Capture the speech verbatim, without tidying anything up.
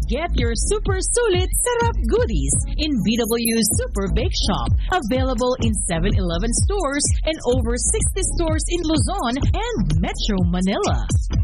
Get your Super Sulit Sarap goodies in B W Super Bake Shop. Available in seven eleven stores and over sixty stores in Luzon and Metro Manila.